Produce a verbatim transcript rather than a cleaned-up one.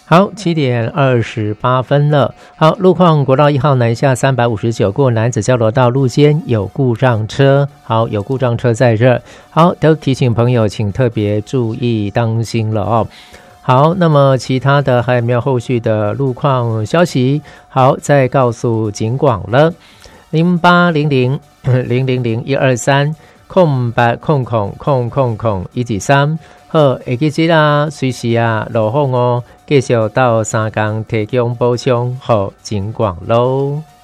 好，七点二十八分了。好，路况国道一号南下三百五十九过楠梓交流道路肩有故障车，好，有故障车在这儿，好，都提醒朋友请特别注意当心了哦。好，那么其他的还有没有后续的路况消息？好，再告诉警广了，零八零零零零零一二三空八空空空空空一几三。好，会记得啦，随时啊落雨哦，继续到三工提供补充，好警广喽。